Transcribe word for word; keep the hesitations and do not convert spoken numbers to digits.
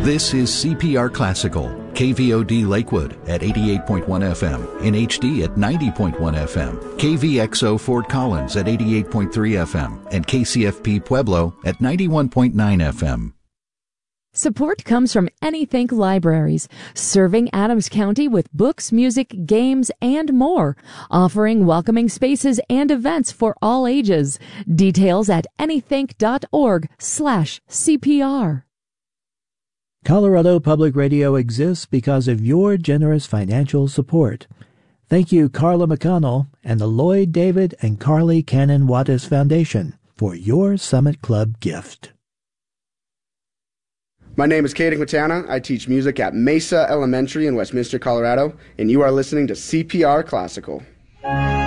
This is C P R Classical, K V O D Lakewood at eighty-eight point one F M, in H D at ninety point one F M, K V X O Fort Collins at eighty-eight point three F M, and K C F P Pueblo at ninety-one point nine F M. Support comes from Anythink Libraries, serving Adams County with books, music, games, and more, offering welcoming spaces and events for all ages. Details at anythink.org slash CPR. Colorado Public Radio exists because of your generous financial support. Thank you, Carla McConnell and the Lloyd David and Carly Cannon Wattis Foundation for your Summit Club gift. My name is Caden Quintana. I teach music at Mesa Elementary in Westminster, Colorado, and you are listening to C P R Classical.